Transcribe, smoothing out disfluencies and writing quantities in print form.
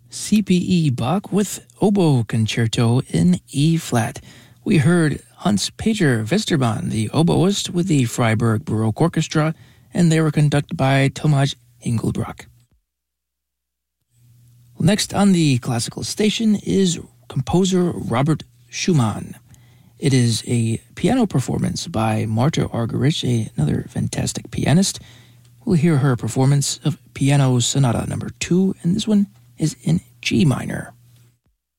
C.P.E. Bach with Oboe Concerto in E-flat. We heard Hans-Peter Westermann, the oboist with the Freiburg Baroque Orchestra, and they were conducted by Tomasz Engelbrock. Next on the classical station is composer Robert Schumann. It is a piano performance by Marta Argerich, another fantastic pianist. We'll hear her performance of Piano Sonata No. 2, and this one is in G minor.